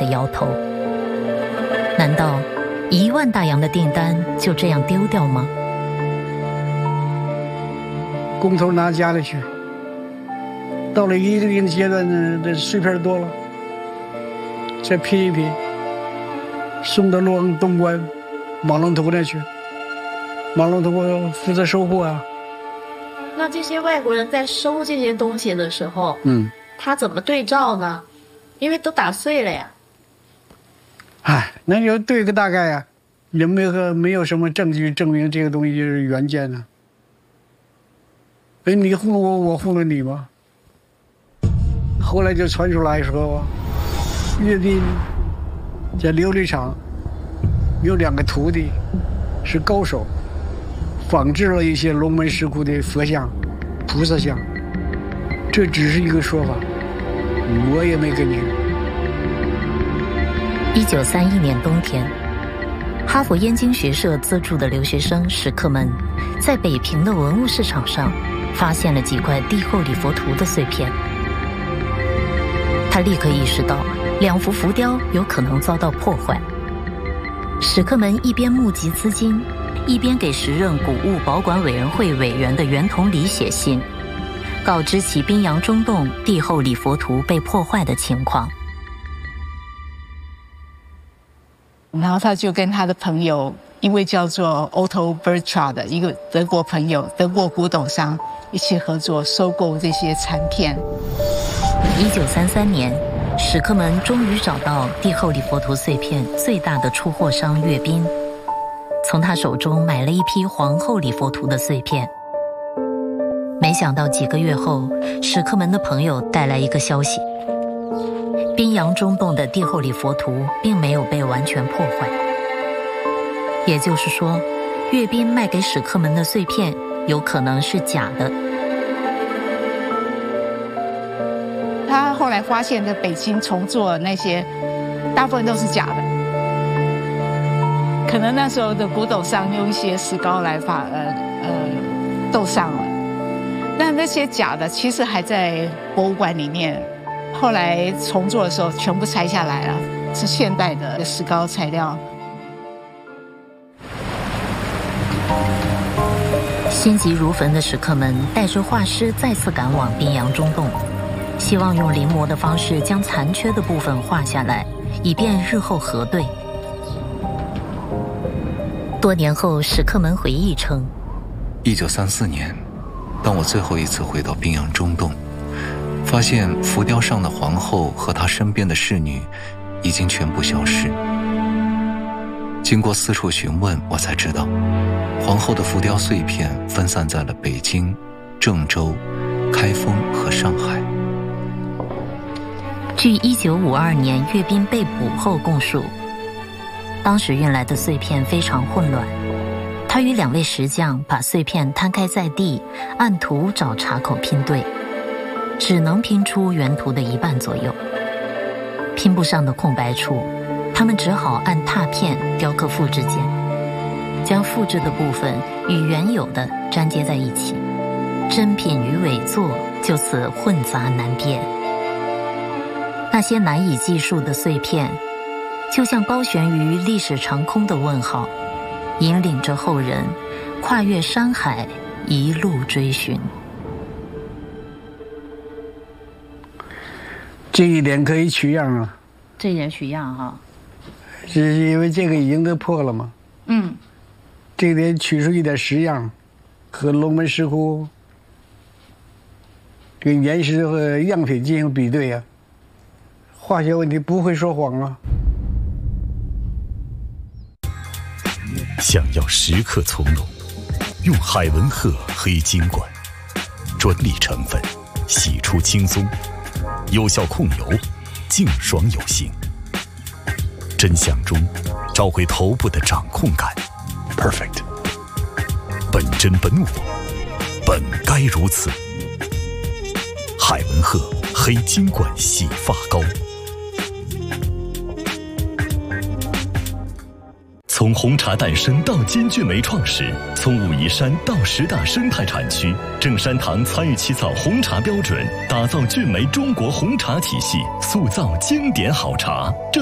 地摇头。难道1万大洋的订单就这样丢掉吗？ 工头拿家里去，到了一定阶段呢，这碎片多了，再拼一拼，送到东关马龙头那去，马龙头负责收货啊。 那这些外国人在收这些东西的时候，他怎么对照呢？因为都打碎了呀。 那就对个大概呀，也没有什么证据证明这个东西就是原件呢。你糊弄我，我糊弄你吗？后来就传出来说，阅兵在琉璃厂有2个徒弟是高手，仿制了一些龙门石窟的佛像、菩萨像，这只是一个说法，我也没根据。 1931年冬天，哈佛燕京学社资助的留学生史克门在北平的文物市场上发现了几块帝后礼佛图的碎片。他立刻意识到2幅浮雕有可能遭到破坏。史克门一边募集资金，一边给时任古物保管委员会委员的袁同礼写信，告知其滨阳中洞帝后礼佛图被破坏的情况。 然后他就跟他的朋友，一位叫做 Otto Bertrand 的一个德国朋友，德国古董商，一起合作收购这些残片。 1933年，史克门终于找到帝后礼佛图碎片最大的出货商岳宾，从他手中买了一批皇后礼佛图的碎片。没想到几个月后，史克门的朋友带来一个消息，滨阳中洞的帝后礼佛图并没有被完全破坏，也就是说，岳宾卖给史克门的碎片有可能是假的。 他后来发现在北京重做那些大部分都是假的，可能那时候的古董商用一些石膏来镀上了，但那些假的其实还在博物馆里面，后来重做的时候全部拆下来了，是现代的石膏材料。 心急如焚的史克门带着画师再次赶往滨阳中洞，希望用临摹的方式将残缺的部分画下来，以便日后核对。多年后，史克门回忆称 ，1934年，当我最后一次回到滨阳中洞，发现浮雕上的皇后和她身边的侍女已经全部消失。经过四处询问，我才知道，皇后的浮雕碎片分散在了北京、郑州、开封和上海。 据1952年岳宾被捕后供述，当时运来的碎片非常混乱，他与2位石匠把碎片摊开在地，按图找插口拼对，只能拼出原图的1半左右。拼不上的空白处，他们只好按拓片雕刻复制键，将复制的部分与原有的粘接在一起，真品与伪作就此混杂难辨。那些难以计数的碎片，就像高悬于历史长空的问号，引领着后人跨越山海，一路追寻。 这一点可以取样啊。 这一点取样哈， 是因为这个已经都破了嘛。这一点取出一点实样，和龙门石窟这个岩石和样品进行比对啊。化学问题不会说谎啊。 想要时刻从容，用海文赫黑金管，专利成分，洗出轻松，有效控油，净爽有型。真相中找回头部的掌控感 ，perfect。本真本我，本该如此。海文赫黑金管洗发膏。从红茶诞生到金骏眉创始，从武夷山到10大生态产区，正山堂参与起草红茶标准，打造骏眉中国红茶体系，塑造经典好茶。